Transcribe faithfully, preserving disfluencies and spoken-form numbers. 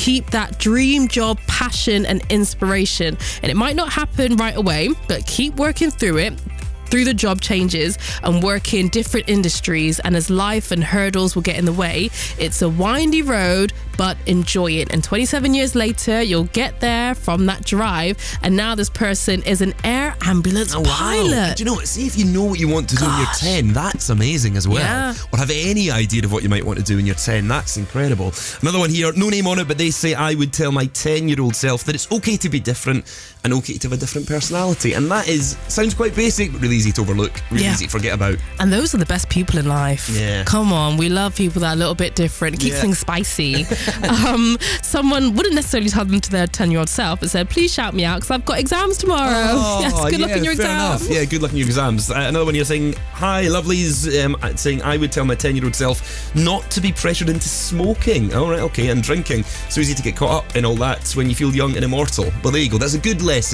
keep that dream job, passion and inspiration. And it might not happen right away, but keep working through it, through the job changes and work in different industries. And as life and hurdles will get in the way, it's a windy road, but enjoy it. And twenty-seven years later, you'll get there from that drive. And now this person is an air ambulance oh, wow. pilot. Do you know what? See if you know what you want to do when you're ten, that's amazing as well. Yeah. Or have any idea of what you might want to do when you're ten, that's incredible. Another one here, no name on it, but they say, I would tell my ten-year-old self that it's okay to be different and okay to have a different personality. And that is, sounds quite basic, but really easy to overlook, really Yeah. easy to forget about. And those are the best people in life. Yeah. Come on, we love people that are a little bit different. Keep Yeah. things spicy. um, someone wouldn't necessarily tell them to their ten-year-old self, but said, please shout me out because I've got exams tomorrow. Oh, yes, good yeah, luck in your fair exams. enough. Yeah, good luck in your exams. Uh, another one here saying, hi, lovelies, um, saying, I would tell my ten-year-old self not to be pressured into smoking. All right, okay, and drinking. So easy to get caught up in all that when you feel young and immortal. Well, there you go. That's a good lesson.